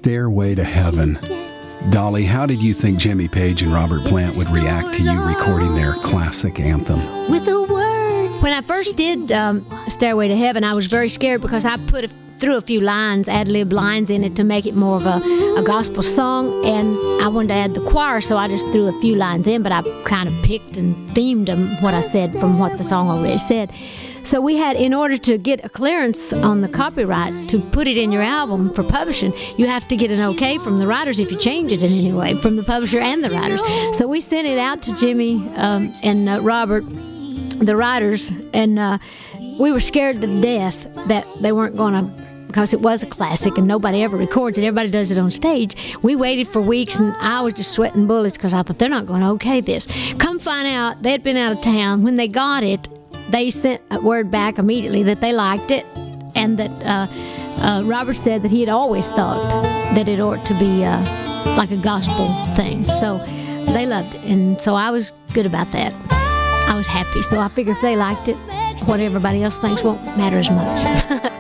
Stairway to Heaven. Dolly, how did you think Jimmy Page and Robert Plant would react to you recording their classic anthem? When I first did Stairway to Heaven, I was very scared because I threw a few lines, ad-lib lines in it to make it more of a gospel song, and I wanted to add the choir, so I just threw a few lines in, but I kind of picked and themed them, what I said from what the song already said. So we had, in order to get a clearance on the copyright to put it in your album for publishing, you have to get an okay from the writers if you change it in any way, from the publisher and the writers. So we sent it out to Jimmy and Robert, the writers, and we were scared to death that they weren't going to, because it was a classic and nobody ever records it. Everybody does it on stage. We waited for weeks, and I was just sweating bullets because I thought, they're not going to okay this. Come find out, they'd been out of town. When they got it, they sent a word back immediately that they liked it, and that Robert said that he had always thought that it ought to be like a gospel thing. So they loved it, and so I was good about that. I was happy. So I figure if they liked it, what everybody else thinks won't matter as much.